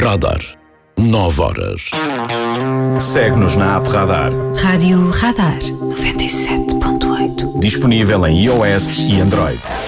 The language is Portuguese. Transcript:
Radar. 9 horas. Segue-nos na app Radar. Rádio Radar 97.8. Disponível em iOS e Android.